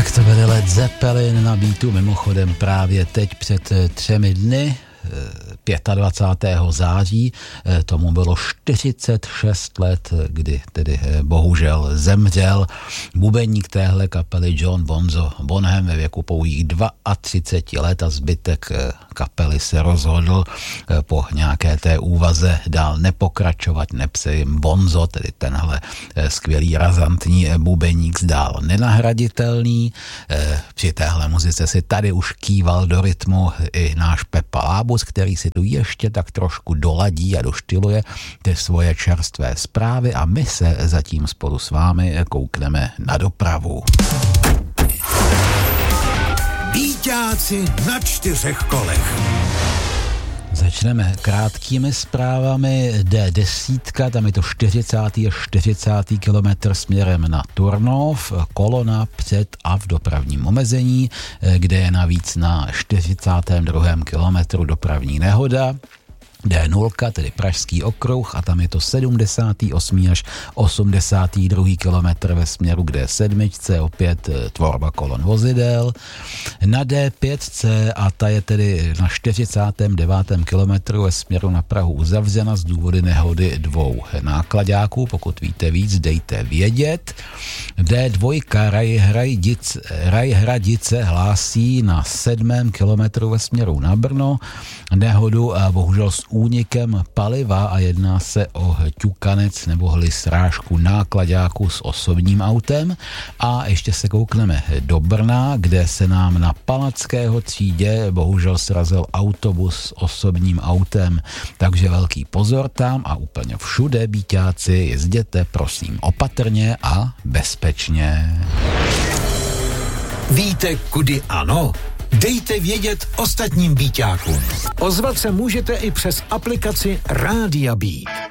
Tak to byly Led Zeppelin na beatu, mimochodem právě teď před 3 dny, 25. září, tomu bylo 46 let, kdy tedy bohužel zemřel bubeník téhle kapely John Bonham ve věku pouhých 32 let a zbytek kapely se rozhodl po nějaké té úvaze dál nepokračovat, neb se jim Bonzo, tedy tenhle skvělý razantní bubeník, zdál nenahraditelný. Při téhle muzice si tady už kýval do rytmu i náš Pepa Lábus, který si tu ještě tak trošku doladí a doštyluje ty svoje čerstvé zprávy a my se zatím spolu s vámi koukneme na dopravu. Býťáci na 4 kolech. Začneme krátkými zprávami. D10, tam je to 40. kilometr směrem na Turnov, kolona před a v dopravním omezení, kde je navíc na 42. kilometru dopravní nehoda. D0, tedy Pražský okruh, a tam je to 78. až 82. kilometr ve směru k D7, opět tvorba kolon vozidel. Na D5 a ta je tedy na 49. kilometru ve směru na Prahu uzavřena z důvody nehody 2 nákladáků. Pokud víte víc, dejte vědět. D2 Rajhradice hlásí na 7. kilometru ve směru na Brno nehodu a bohužel s únikem paliva a jedná se o ťukanec nebo srážku nákladáku s osobním autem. A ještě se koukneme do Brna, kde se nám na Palackého třídě bohužel srazil autobus s osobním autem. Takže velký pozor tam a úplně všude, býťáci, jezděte prosím opatrně a bezpečně. Víte, kudy ano? Dejte vědět ostatním býťákům. Ozvat se můžete i přes aplikaci Rádia Beat.